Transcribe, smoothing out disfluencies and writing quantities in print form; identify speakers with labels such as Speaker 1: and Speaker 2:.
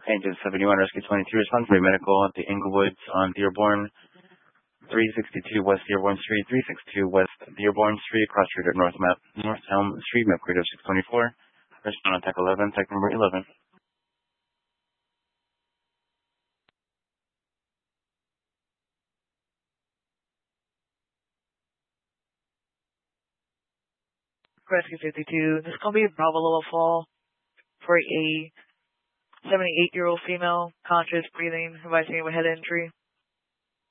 Speaker 1: Agent 71, Rescue 22, response to medical at the Inglewoods on Dearborn, 362 West Dearborn Street, 362 West Dearborn Street, cross street at North Elm Street, map code of 624. Respond on tech 11, tech number 11.
Speaker 2: Rescue 52, this is going to be Bravo Loa Fall for a 78-year-old female, conscious, breathing, advising of a head injury.